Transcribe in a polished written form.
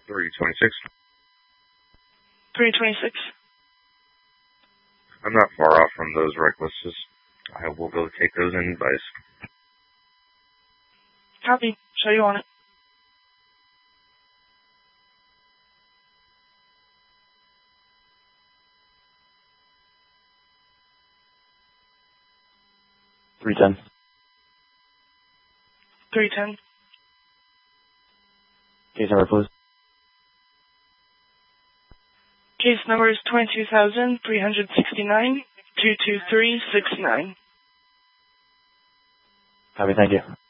326. 326. I'm not far off from those recklesses. I will go take those in advice. Copy. Show you on it. $310. 310. Case number, please. Case number is 22,369 22369. Copy, thank you.